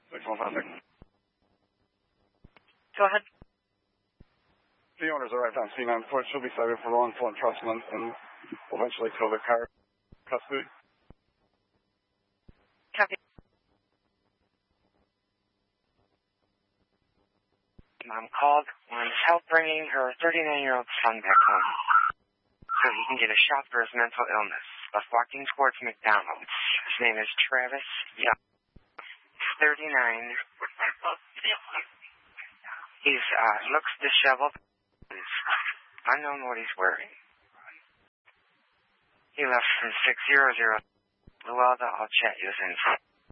6156. Go ahead. The owners arrived on scene on foot. She'll be cited for wrongful entrustment and will eventually tow the car custody. Copy. Mom called, wants help bringing her 39-year-old son back home so he can get a shot for his mental illness. Left walking towards McDonald's. His name is Travis Young. He's 39. He's looks disheveled. He's unknown what he's wearing. He left from 600 Luelda. I'll chat you as info.